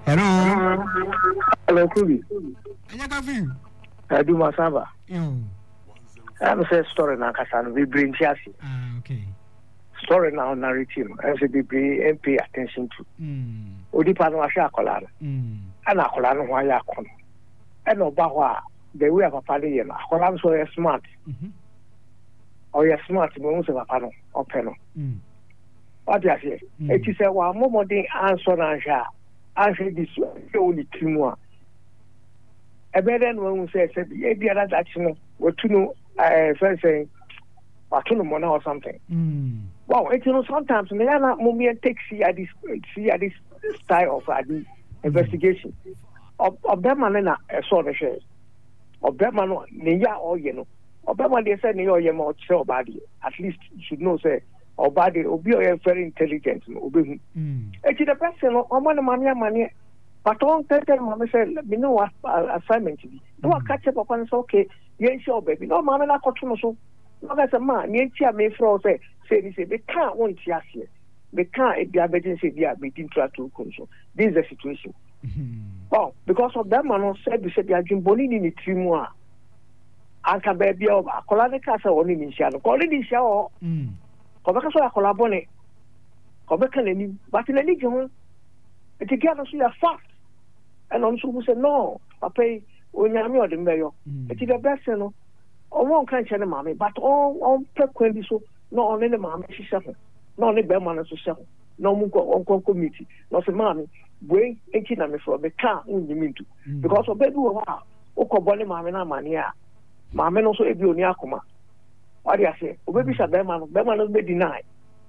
Hello. Hello, Kubi. Anyakafi. I do Masaba. Yo. I'm say story na Kasan. We bring Chasi. Okay. Story now narrative. I say we bring pay attention to. Odi pa no ahwe akola. Ana akola no ho ya kono. And oba ho a the way papa dey na akola so smart. Or you smart mo so papa no openo. What you say? It is a wa momodin answer na ahwe. Ahwe this only timu a. Ebeden when say e bia that no we to know first saying money or something. Wow, it sometimes me na mommy take see at this style of investigation of them man na so the share of them man ne ya or you know of them they say ne ya more sure body at least you should know say or body obi very intelligent obi it is the person o man money but on tell mama say me know what assignment be do I catch up and say okay you sure baby no mama na koto so no ga say man you tia me fro say they can't want to ask you. They can't be averaging say they are between to control. This is the situation. Oh, because of that man said they are doing boni in the trimua. Anka baby of a colonic castle only in Shano. Call it in Shao. Cobacas or a collabone. Cobacan, but in a legion, it together so you are fast. And also who said no, I pay when you are the mayor. It is the best, you know. Or one can't tell mammy, but all prep so. No only the mama she suffer. No only the man to suffer. No more committee. No say mommy, bring 18 me for the car you mean to. Because of baby wow. Oko bone mama na mania. Mama no so ebi oni akoma. What do you say? O baby say be man no be deny.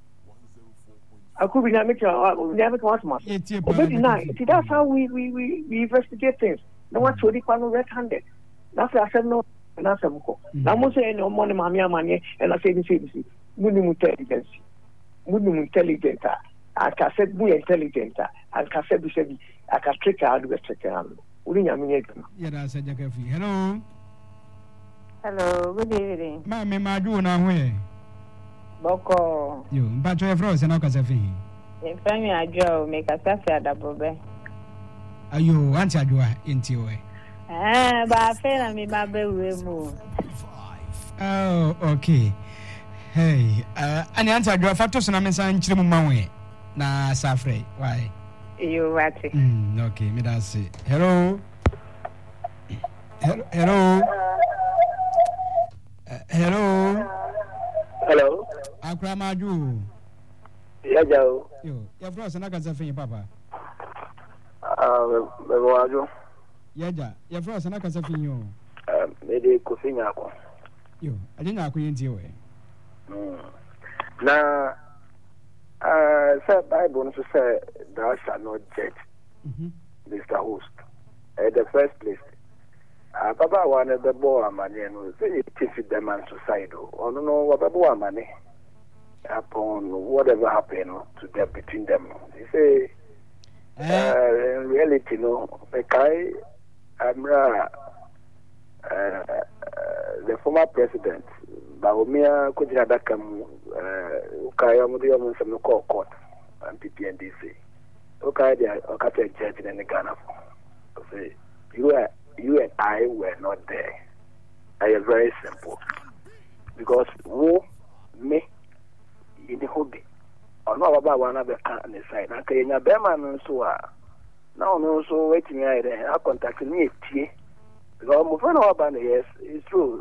I could be na make what must. O be deny. See that's how we investigate things. No one chodi kwa no red handed. That's why I said no. Na samuko. Na mo say no money mama amanye and I say this. Minimum intelligence. Minimum intelligent. I can say be intelligent. I can say be say I can trick out the trick out. Uri nyame yeka. Yeah, that's a Jackafi. Hello. Hello, good evening. Ma me ma do na ho e. Boko. Yo, mpa cho e froze na ka safi. E fami ajo me ka safi adabobe. Ayo, anti ajoa enti o e. Ba fe na mi ba be we mu. Oh, okay. Hey, ani anti ajoa fato so na me san chire mu manwe na safre. Why? You what? Okay, me da say. Hello. Hello. Hello. Akra maju. Ya jao. Yo, ya bro sana ka safi papa. Me wajo. Yaja, ya bro sana ka safi yo. Me de kusinya ko. Yo, ajina ko yenti we. Na say Bible no say thou shalt not judge. Mr. Host. At the first place. Papa one the boy amane no say you teach them and society. Or no what the boy amane upon whatever happened to them between them. They say in reality no Mekai Amra the former president Baumia Kujina Dakam Ukayamudi some court and PPNDC. Okay, they are judge in the Ghana. Say you and I were not there. I am very simple. Because me in the hobby. Or no about one other on the side. I can a bearman so no so waiting I contact me because my friend about yes, it's true.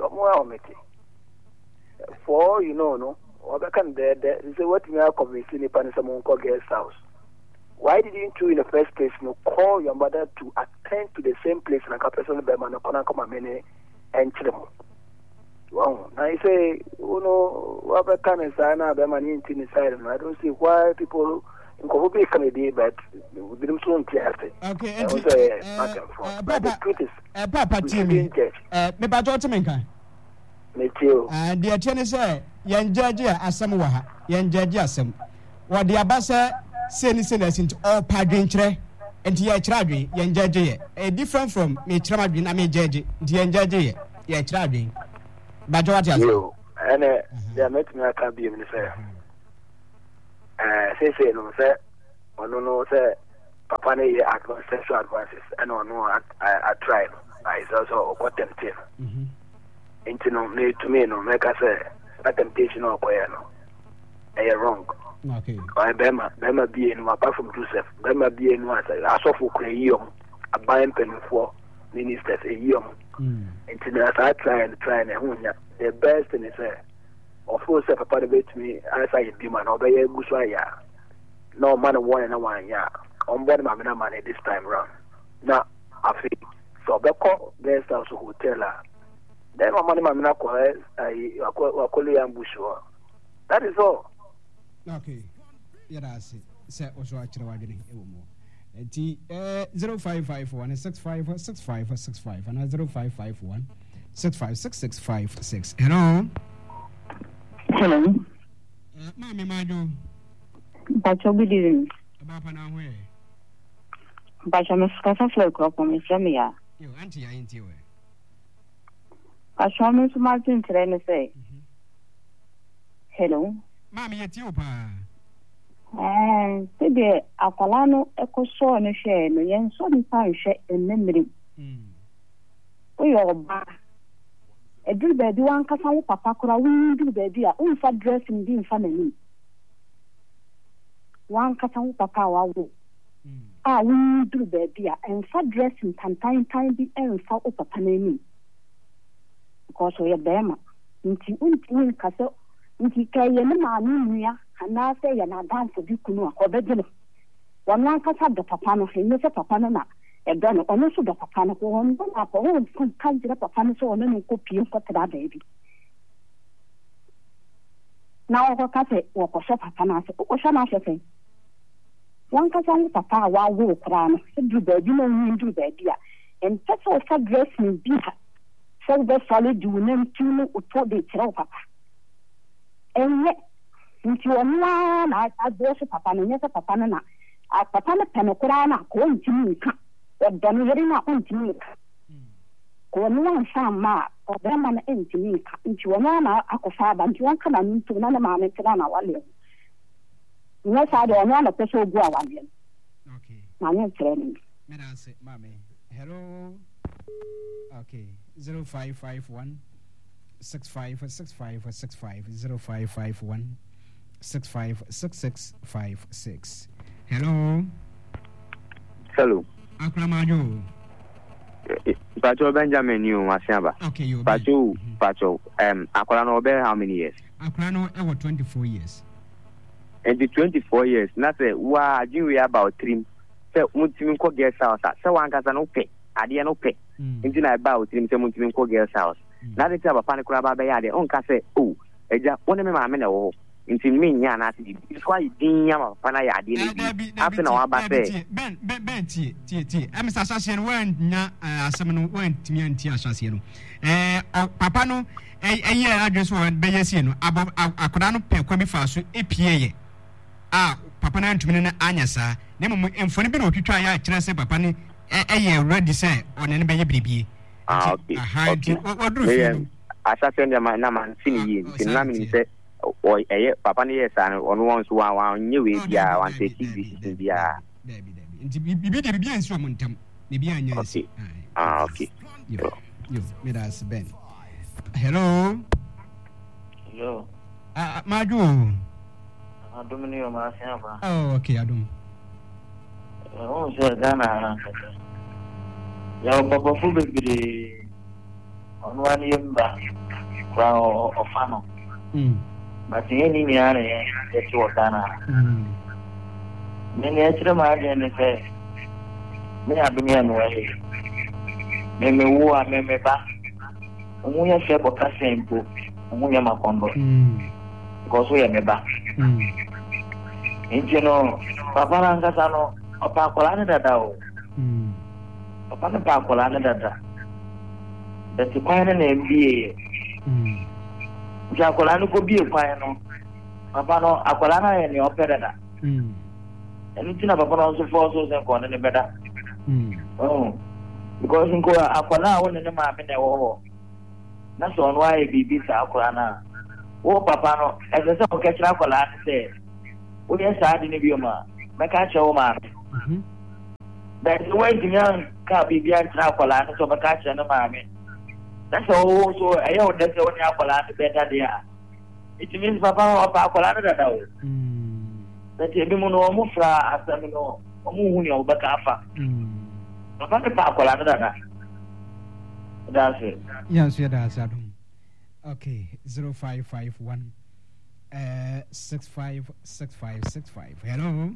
For you know, no, or the can there is what me are convincing the Panisamon guest house. Why didn't you in the first place call your mother to attend to the same place like a person Berman or come many and Chilemo? Well, I say, what kind of sign up Berman inside, and I don't see why people in Kobe can be, but we didn't soon clear. Okay, and the truth is, Papa Timmy, me by Jotaminka. Me too. And the attorney say, Yan Jaja Asamuaha, Yan Jaja Asam. What the Abasa say into all padrintre and the Chradri, Yan Jaja, different from me Tramadrin, I may judge the Yan Jaja, Yan Chradri. But what you and they met me, I can't be in the fair. Say, no, sir, or no, sir, papa ne advanced sexual advances and no I try I is also got tempted into no me to me no make us a temptation or no wrong. Okay. I Bema be in apart from Joseph, Bema be in what I saw for Crayon, a buying pen for ministers a young. Into that I try and the best thing is of course papa the to me as I do man obey Gusaya. No man 1 and 1 year. On board my money this time round. Now I think so Beko guest house hotel. Then my money my I call you. That is all. Okay. Yeah, that's it. Say also actually waging more. 0551 6565 and 0551 656656. Hello. Hello. Mommy, Mado. Bacho good evening. About an hour. Bacho Miss Casa Flow from Miss Jamia. You auntie, I ain't you. Bacho Miss Martin today say. Hello. Mommy, it's you, pa. Today, Akalano Echo saw and share no yen so time share in memory. We are back. A do baby one Casan Papa Cora, we do baby, unfa dressing being family. One Casan Papa, we do baby, and fat dressing time be and for Papa name. Because we are Bema. Until Castle. Nti kaye ne ma nua ana se ye na dan for bikunu akobegene wona kasa do papa no he ne se papa no na e do no ono so do papa no ko hon na ko hon kan jira papa no so ono ne ko pie ko tra baby na o ka se wo ko so papa na se ko so na se se wan kasa ni papa wa wo kra no se du baby no ni du baby a en pese o sa dressing bi ha so be solid du nem tunu o to de tra papa and yet, since you are not address papa, and yes, papa, a papa penocrana, going to me, or done very not on to me. Go no some mark, or them an end to me, into a nana, Akofab, and you won't come into another man and Tirana Walliam. Yes, I don't want a person go on him. Okay. My name training. Mammy. Hello. Okay. 0551 6565 0551 656656. Hello. Hello. Akramajo. Pacho Benjamin you Masiaba. Okay, you. Pacho. Akolano be how many years? Akolano over 24 years. And the 24 years, not say wa we about 3. Say mutimin ko guest house. Say one kasa no pay. Ade no pay. Inti na about 3 say mutimin ko guest house. Na de taba pan kura ba be ya de on ka say oh eja woni me ma me na wo nti me nya na ati bi so ayi din ya ma pana ya de ni afi na wa ba say ben tie am sa asase no wan nya asem no wan timi anti asase no papa no eyi address wo be yesi no akoda no pe kwa bi fa so epie ye papa na ntumi na anya sa na mo emfoni bi na otwitwa ya kire say papa ni ready say one ne be ye biribi. Okay. Asase ndia na man sini yi nti na mi se o papa ne yes an ono won so wa nyewe bia wan take this bia nti bibi de bia nso mo ntam ne bia anya esi okay yo me das Ben. Hello Maju Adumini o ma sian fa okay Adum o se Ghana ya papa fu bebre onu ani yemba kwa ofano but yeni ni are e ti o Ghana me ne tire ma de ne se me adumi anu e me wo a me ba omu ya se ko ka sempo omu ya makondo because we me ba injino papa ranga sano opa kola ne dada o papa ne pa kola ne dada beti kwa ne MBA ja kola ne ko bie kwa no papa no akola na ye ne opere da enu tina papa no so for so se ko ne beda because nko akola wo ne ma me ne wo na so no ai bibi sa akola na wo papa no e se o ke kira akola ne se wo ye sa di ne bi o ma me ka che wo ma That the way the young can't be behind Napola, so a catch and a mammy. That's all. So I know that's the only Napola better there. It means Papa or Pacola. That you do no mufra as I know, Muno Bacafa. Papa Pacola. That's it. Yes, that's it. Okay, 0551 656565. Hello.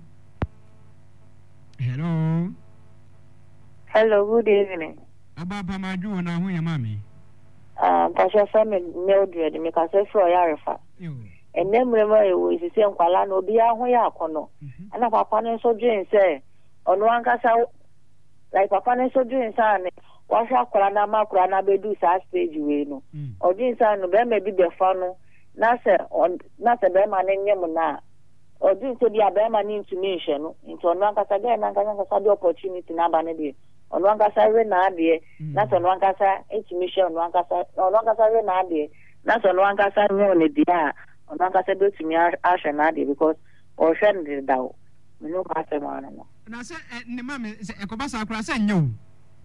Hello, good evening. Ababa maju na hu ya mami. Pasha Family Mildred, make us say for Yarifa. And then remember we see Nkwala no bi aho ya akono. Ana papa no so dwen say ono ankasa like papa no so dwen say ne wa hwa akola na makura na bedu sa stage we no. Odwen say no be ma bi befa no na se be ma ne nyem na. Odwen say dia be ma ne ntumi hye no. Nti ono ankasa ga na ankasa the opportunity na ba ne de. Ono ankasa we na ade na so ono ankasa ntumi hye ono ankasa we na ade na so ono ankasa we ne dia. I'm not going to do me Asha Nadi because or send it down. We know Master Man. And I said, Mammy, a Cobasa class and you.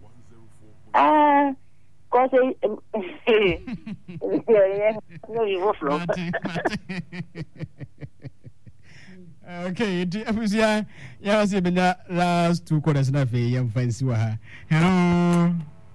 Because no, you will flow. Okay, it was yeah, yes, even that last 2 quarters of a young fancy. Hello,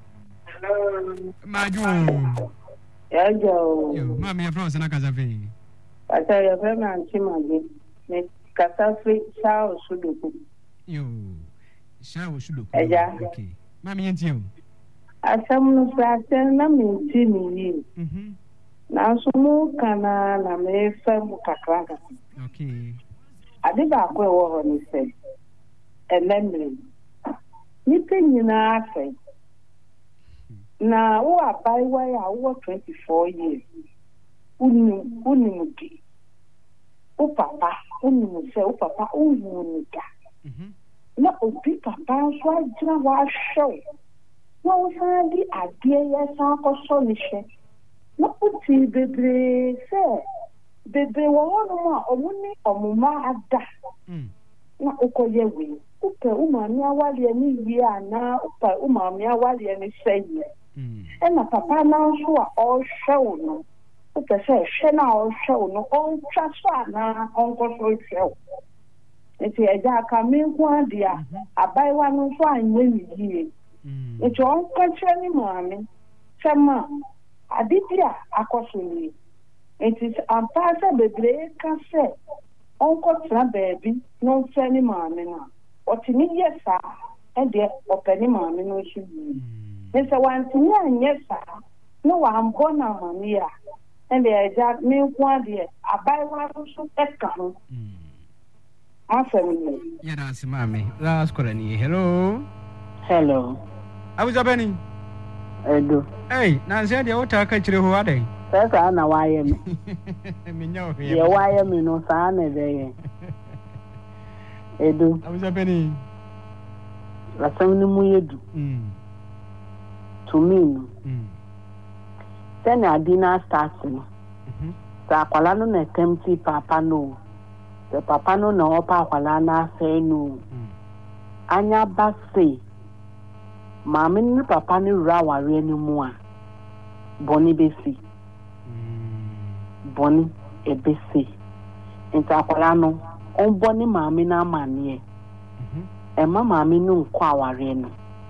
my Joe. Hello, Mammy, a frozen Akazavi. I tell you, very much, Timothy. Casafi shall should do. You shall should do. Okay, Mammy, and you. As some of that, I'm Timmy. Now, so more can I make some cacraca. Okay. I did not go on, he said. And then, nipping in our face. Now, by way, I work 24 years. Unimuki. O papa, unimusel, papa, unika. No, be papa, so I didn't wash show. No, Sandy, I dear, yes, Uncle Solisha. No, put the baby, sir. Baby, one or Mumma at that. No, Okoyewi. Upe umamia wali any year now, Upa umamia wali any say. And a papa now who are all shown. Upe say, Shena all shown, all transfer now, Uncle Solisha. It's a jack, mean one dear. I buy one fine when you it's your own country, mammy. Some I did ya, accordingly. It is a passer the great cassette. Uncle baby, no send mammy now. What you need, yes, sir, and dear, open mammy, no, she be. There's a one to me, yes, sir. No, I'm born on me, and there is that milk one dear. I buy one so that come. Answer me. Yes, mammy. Last colony. Hello. Hello. I was a Benny. Edu. Hey, Nancy, the old country who are they? That's Anna Wyam. Your Wyam, no son, there. Edu. I was a Benny. That's only Muyedu. To me, then our dinner starting. Saqualano ne tempti papa no. The papa no papa walana say no. Anya basi. Mammy ni papa ni rawa reni mua. Boni besi. Boni e besi. Inta akwalano on boni mammy na manie. E ma mammy no nkwa wareno.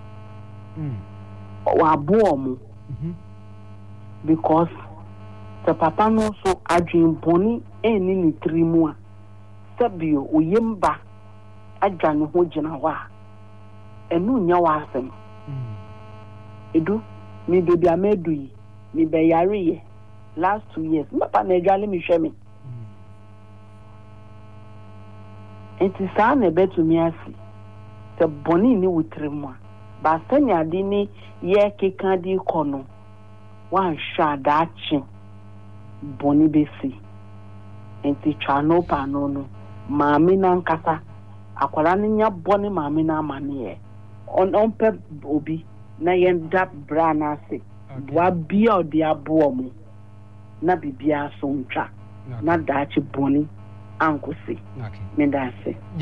Wa buomu. Because the papa no so adwin boni eni ni trimua. Sabio uyemba ajanu ho gina wa. Enu nya wa asem. Edu, me baby amedu me be yare last 2 years. Papa na edwale me hwe me. Enti sa na betu me asi. Te boni ni wutremu. Ba sanya di ni ye keka di kono. Wan sha da chi. Boni besi. Enti chano pa no. Maami na nkasa. Akwara ni nya boni maami na amane. On pe obi na yenda bra na se wa bia odi abo mu na bibia so ntwa na dachi boni ankosi me da se